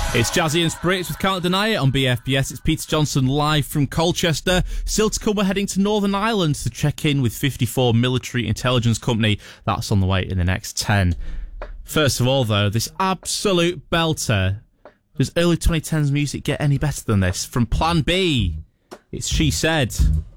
It's Jazzy and Spirits with Can't Deny It on BFBS. It's Peter Johnson live from Colchester. Still to come, we're heading to Northern Ireland to check in with 54 Military Intelligence Company. That's on the way in the next 10. First of all, though, this absolute belter. Does early 2010s music get any better than this? From Plan B, it's She Said.